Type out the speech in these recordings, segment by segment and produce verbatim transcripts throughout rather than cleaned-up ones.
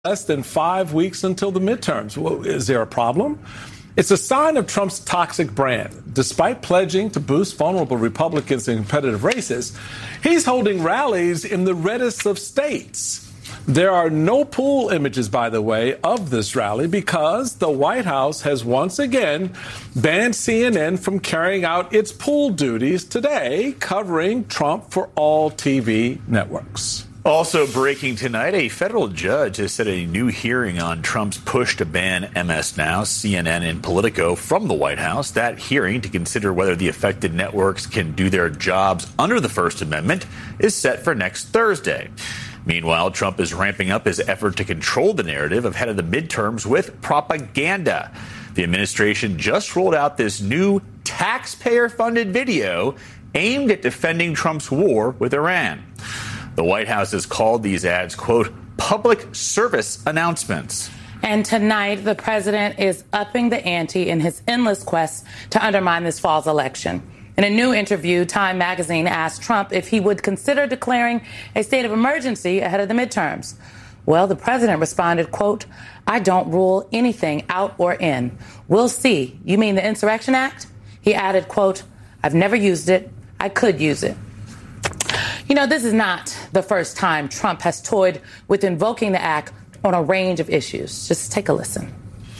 Less than five weeks until the midterms. Well, is there a problem? It's a sign of Trump's toxic brand. Despite pledging to boost vulnerable Republicans in competitive races, he's holding rallies in the reddest of states. There are no pool images, by the way, of this rally because the White House has once again banned C N N from carrying out its pool duties today, covering Trump for all T V networks. Also breaking tonight, a federal judge has set a new hearing on Trump's push to ban M S Now, C N N, and Politico from the White House. That hearing to consider whether the affected networks can do their jobs under the First Amendment is set for next Thursday. Meanwhile, Trump is ramping up his effort to control the narrative ahead of the midterms with propaganda. The administration just rolled out this new taxpayer-funded video aimed at defending Trump's war with Iran. The White House has called these ads, quote, public service announcements. And tonight, the president is upping the ante in his endless quest to undermine this fall's election. In a new interview, Time magazine asked Trump if he would consider declaring a state of emergency ahead of the midterms. Well, the president responded, quote, I don't rule anything out or in. We'll see. You mean the Insurrection Act? He added, quote, I've never used it. I could use it. You know, this is not the first time Trump has toyed with invoking the act on a range of issues. Just take a listen.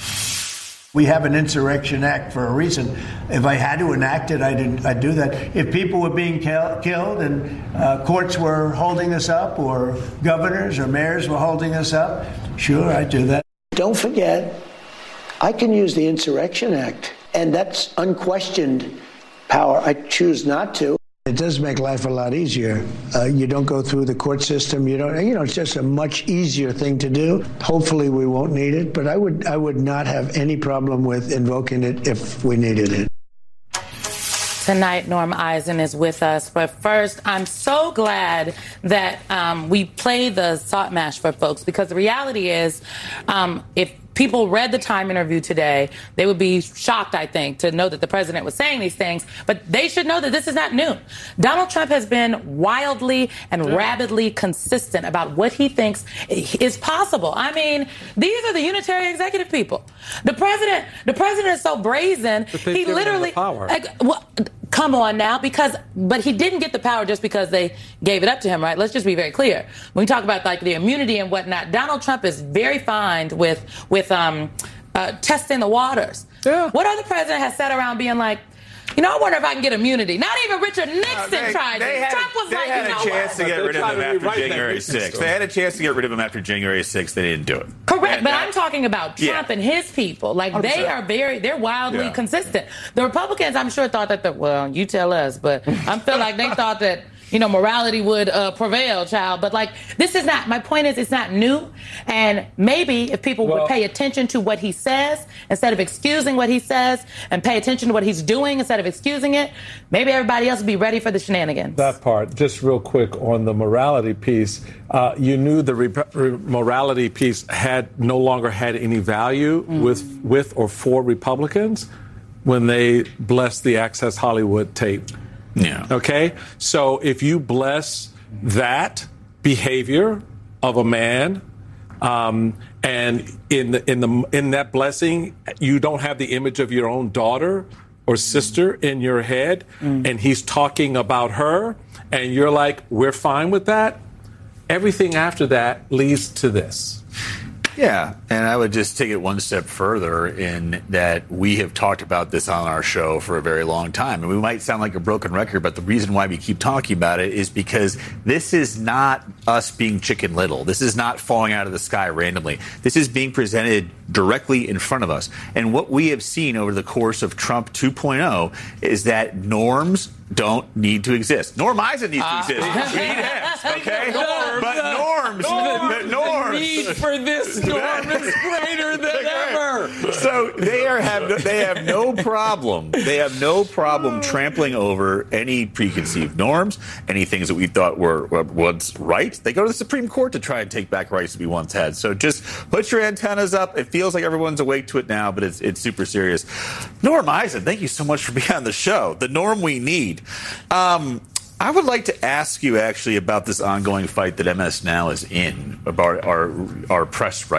We have an Insurrection Act for a reason. If I had to enact it, I'd, I'd do that. If people were being kill, killed and uh, courts were holding us up or governors or mayors were holding us up, sure, I'd do that. Don't forget, I can use the Insurrection Act, and that's unquestioned power. I choose not to. It does make life a lot easier. Uh, you don't go through the court system. You don't, you know, it's just a much easier thing to do. Hopefully we won't need it, but I would, I would not have any problem with invoking it if we needed it. Tonight, Norm Eisen is with us. But first, I'm so glad that um, we play the Salt Mash for folks, because the reality is, um, if people read the Time interview today, they would be shocked, I think, to know that the president was saying these things. But they should know that this is not new. Donald Trump has been wildly and yeah. rabidly consistent about what he thinks is possible. I mean, these are the unitary executive people. The president, the president is so brazen. He literally, power. Like, well, come on now, because, but he didn't get the power just because they gave it up to him, right? Let's just be very clear. When we talk about like the immunity and whatnot, Donald Trump is very fine with, with, um, uh, testing the waters. Yeah. What other president has sat around being like, you know, I wonder if I can get immunity. Not even Richard Nixon uh, they, tried they it. Had, Trump was they like, had you know a chance what? to get rid of him after January sixth. They had a chance to get rid of him after January sixth. They didn't do it. Correct, and, but uh, I'm talking about Trump yeah. and his people. Like, one hundred percent. They are very, they're wildly yeah. consistent. The Republicans, I'm sure, thought that, the, well, you tell us, but I feel like they thought that, you know, morality would uh, prevail, child. But, like, this is not, my point is, it's not new. And maybe if people well, would pay attention to what he says instead of excusing what he says, and pay attention to what he's doing instead of excusing it, maybe everybody else would be ready for the shenanigans. That part, just real quick on the morality piece, uh, you knew the re- re- morality piece had no longer had any value mm. with, with or for Republicans when they blessed the Access Hollywood tape. Yeah. Okay. So if you bless that behavior of a man, um, and in the, in the in that blessing, you don't have the image of your own daughter or sister in your head, mm. and he's talking about her, and you're like, we're fine with that. Everything after that leads to this. Yeah, and I would just take it one step further in that we have talked about this on our show for a very long time. And we might sound like a broken record, but the reason why we keep talking about it is because this is not us being Chicken Little. This is not falling out of the sky randomly. This is being presented directly in front of us. And what we have seen over the course of Trump two point oh is that norms don't need to exist. Norm Eisen needs uh, to exist. We need him, okay? Norms, but norms, norms, norms. The need for this norm is greater than ever. So they are have they have no problem. They have no problem trampling over any preconceived norms, any things that we thought were, were once right. They go to the Supreme Court to try and take back rights we once had. So just put your antennas up. It feels like everyone's awake to it now, but it's it's super serious. Norm Eisen, thank you so much for being on the show. The norm we need. Um, I would like to ask you actually about this ongoing fight that M S Now is in about our our press rights.